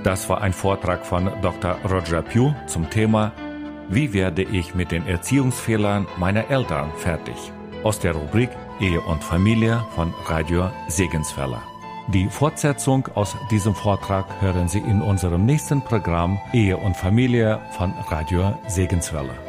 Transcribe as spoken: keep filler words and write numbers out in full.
Das war ein Vortrag von Doktor Roger Pugh zum Thema Wie werde ich mit den Erziehungsfehlern meiner Eltern fertig? Aus der Rubrik Ehe und Familie von Radio Segenswelle. Die Fortsetzung aus diesem Vortrag hören Sie in unserem nächsten Programm Ehe und Familie von Radio Segenswelle.